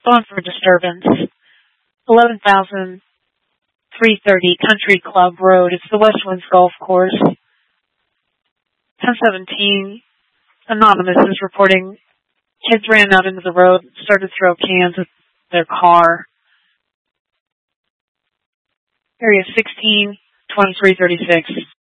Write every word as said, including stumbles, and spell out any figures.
Phone for disturbance. eleven thousand three thirty Country Club Road. It's the West Winds Golf Course. ten seventeen. Anonymous is reporting kids ran out into the road and started to throw cans at their car. Area sixteen twenty-three thirty-six.